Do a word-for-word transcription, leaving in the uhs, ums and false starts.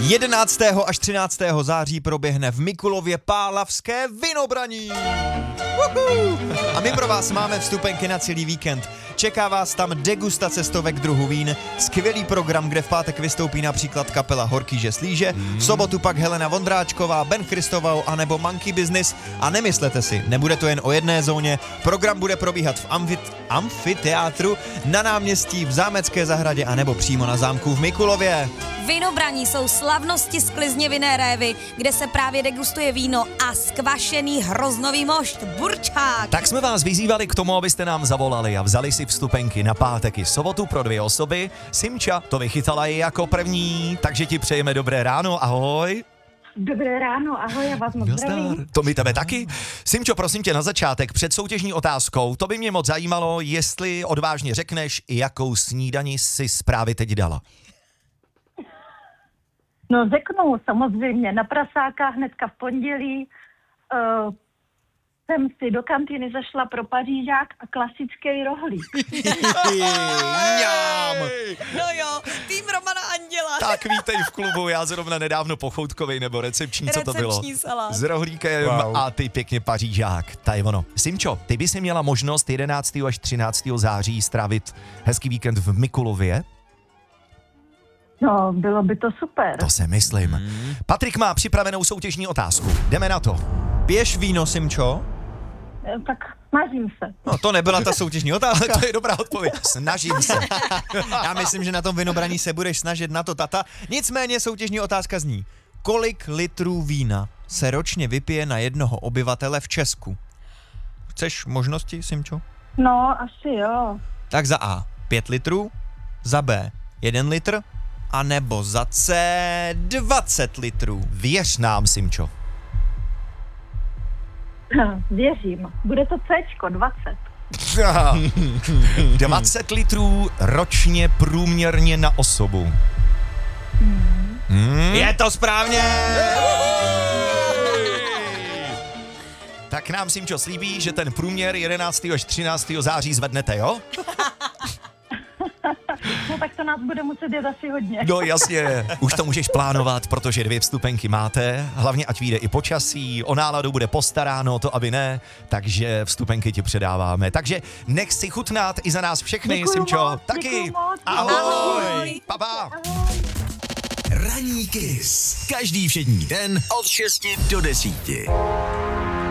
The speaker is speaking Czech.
jedenáctého až třináctého září proběhne v Mikulově pálavské vinobraní. Uhu. A my pro vás máme vstupenky na celý víkend. Čeká vás tam degustace stovek druhů vín, skvělý program, kde v pátek vystoupí například kapela Horkýže Slíže, v sobotu pak Helena Vondráčková, Ben Christovau anebo Monkey Business. A nemyslete si, nebude to jen o jedné zóně, program bude probíhat v amfit- amfiteátru, na náměstí, v Zámecké zahradě anebo přímo na zámku v Mikulově. Vinobraní jsou slavnosti sklizně vinné révy, kde se právě degustuje víno a skvašený hroznový mošt, burčák. Tak jsme vás vyzývali k tomu, abyste nám zavolali a vzali si vstupenky na pátek i sobotu pro dvě osoby. Simča to vychytala i jako první, takže ti přejeme dobré ráno, ahoj. Dobré ráno, ahoj, já vás moc zdravím. To my tebe taky. Simčo, prosím tě na začátek před soutěžní otázkou, to by mě moc zajímalo, jestli odvážně řekneš, jakou snídani si zprávy teď dala. No řeknu, samozřejmě, na prasáka hnedka v pondělí uh, jsem si do kantýny zašla pro pařížák a klasický rohlík. No jo, tým Romana Anděla. Tak vítej v klubu, já zrovna nedávno pochoutkovej nebo recepční, co to bylo? Recepční salát. S rohlíkem wow. A ty pěkně pařížák, ta je ono. Simčo, ty by si měla možnost jedenáctého až třináctého září strávit hezký víkend v Mikulově? No, bylo by to super. To se myslím. Hmm. Patrik má připravenou soutěžní otázku. Jdeme na to. Piješ víno, Simčo? Eh, Tak snažím se. No to nebyla ta soutěžní otázka. To je dobrá odpověď. Snažím se. Já myslím, že na tom vinobraní se budeš snažit na to tata. Nicméně soutěžní otázka zní. Kolik litrů vína se ročně vypije na jednoho obyvatele v Česku? Chceš možnosti, Simčo? No, asi jo. Tak za A pět litrů, za B jeden litr, a nebo za C dvacet litrů. Věř nám, Simčo. Věřím. Bude to Cčko, dvacet. dvacet litrů ročně průměrně na osobu. Hmm. Je to správně! Tak nám, Simčo, slíbí, že ten průměr jedenáctého až třináctého září zvednete, jo? No tak to nás bude muset jet asi hodně. No jasně, už to můžeš plánovat, protože dvě vstupenky máte, hlavně ať vyjde i počasí, o náladu bude postaráno, to aby ne, takže vstupenky ti předáváme. Takže nech si chutnat i za nás všechny, Děkuju Simčo. moc, Taky. děkuju moc. Ahoj. Ahoj. Pa, pa. Ranní Kiss. Každý všední den od šesti do desíti.